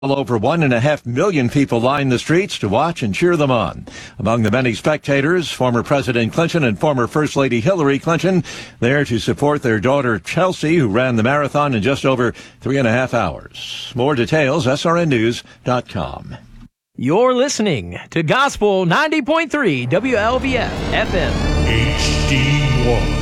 Well, over 1.5 million people lined the streets to watch and cheer them on. Among the many spectators, former President Clinton and former First Lady Hillary Clinton, there to support their daughter Chelsea, who ran the marathon in just over 3.5 hours. More details, srnnews.com. You're listening to Gospel 90.3 WLVF FM. HD1.